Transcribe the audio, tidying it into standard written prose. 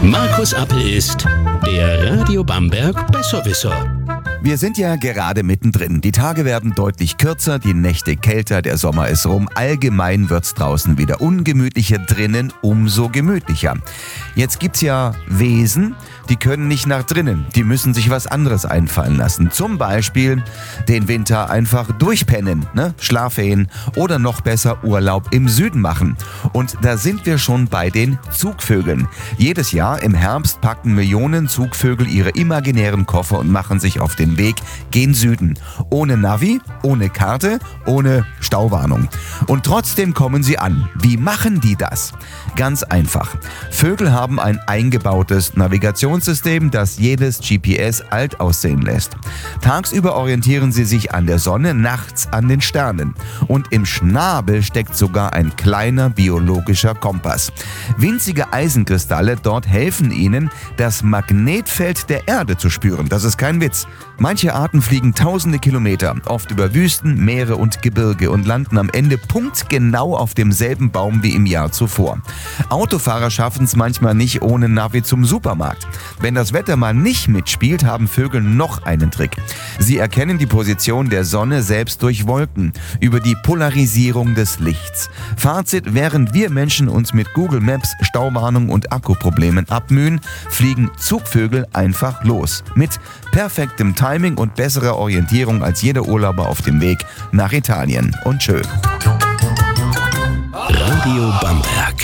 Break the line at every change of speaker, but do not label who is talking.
Markus Appel ist der Radio Bamberg Besserwisser.
Wir sind ja gerade mittendrin. Die Tage werden deutlich kürzer, die Nächte kälter, der Sommer ist rum. Allgemein wird's draußen wieder ungemütlicher, drinnen umso gemütlicher. Jetzt gibt's ja Wesen, die können nicht nach drinnen. Die müssen sich was anderes einfallen lassen. Zum Beispiel den Winter einfach durchpennen, Schlafferien oder noch besser Urlaub im Süden machen. Und da sind wir schon bei den Zugvögeln. Jedes Jahr im Herbst packen Millionen Zugvögel ihre imaginären Koffer und machen sich auf den Weg gen Süden. Ohne Navi, ohne Karte, ohne Stauwarnung. Und trotzdem kommen sie an. Wie machen die das? Ganz einfach. Vögel haben ein eingebautes Navigationssystem, das jedes GPS alt aussehen lässt. Tagsüber orientieren sie sich an der Sonne, nachts an den Sternen. Und im Schnabel steckt sogar ein kleiner biologischer Kompass. Winzige Eisenkristalle dort helfen ihnen, das Magnetfeld der Erde zu spüren. Das ist kein Witz. Manche Arten fliegen tausende Kilometer, oft über Wüsten, Meere und Gebirge und landen am Ende punktgenau auf demselben Baum wie im Jahr zuvor. Autofahrer schaffen es manchmal nicht ohne Navi zum Supermarkt. Wenn das Wetter mal nicht mitspielt, haben Vögel noch einen Trick. Sie erkennen die Position der Sonne selbst durch Wolken, über die Polarisierung des Lichts. Fazit: Während wir Menschen uns mit Google Maps, Stauwarnung und Akkuproblemen abmühen, fliegen Zugvögel einfach los. Mit perfektem Timing und besserer Orientierung als jeder Urlauber auf dem Weg nach Italien. Und tschö.
Radio Bamberg.